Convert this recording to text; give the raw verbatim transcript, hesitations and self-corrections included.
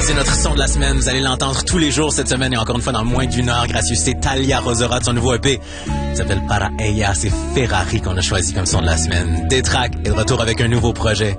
C'est notre son de la semaine. Vous allez l'entendre tous les jours cette semaine et encore une fois dans moins d'une heure. Gracieuseté Talia Rosera de son nouveau E P. Il s'appelle Para Ella. C'est Ferrari qu'on a choisi comme son de la semaine. Détrac est de retour avec un nouveau projet.